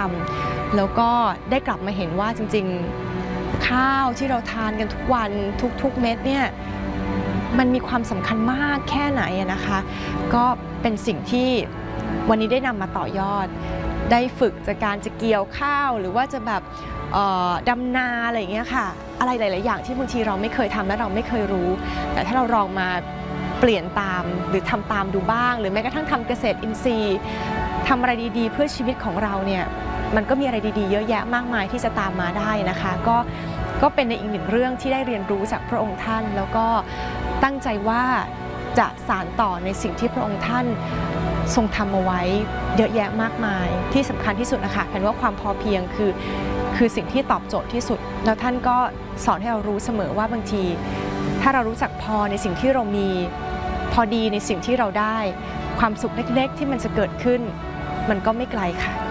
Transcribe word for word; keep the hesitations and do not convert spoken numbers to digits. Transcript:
ำแล้วก็ได้กลับมาเห็นว่าจริงๆข้าวที่เราทานกันทุกวันทุกๆเม็ดเนี่ยมันมีความสำคัญมากแค่ไหนนะคะก็เป็นสิ่งที่วันนี้ได้นำมาต่อยอดได้ฝึกจากการจะเกี่ยวข้าวหรือว่าจะแบบดำนาอะไรอย่างเงี้ยค่ะอะไรหลายๆอย่างที่บางทีเราไม่เคยทำและเราไม่เคยรู้แต่ถ้าเราลองมาเปลี่ยนตามหรือทำตามดูบ้างหรือแม้กระทั่งทำเกษตรอินทรีย์ทำอะไรดีๆเพื่อชีวิตของเราเนี่ยมันก็มีอะไรดีๆเยอะแยะมากมายที่จะตามมาได้นะคะก็ก็เป็นในอีกหนึ่งเรื่องที่ได้เรียนรู้จากพระองค์ท่านแล้วก็ตั้งใจว่าจะสานต่อในสิ่งที่พระองค์ท่านทรงทำเอาไว้เยอะแยะมากมายที่สำคัญที่สุดนะคะแผนว่าความพอเพียงคือคือสิ่งที่ตอบโจทย์ที่สุดแล้วท่านก็สอนให้เรารู้เสมอว่าบางทีถ้าเรารู้จักพอในสิ่งที่เรามีพอดีในสิ่งที่เราได้ความสุขเล็กๆที่มันจะเกิดขึ้นมันก็ไม่ไกลค่ะ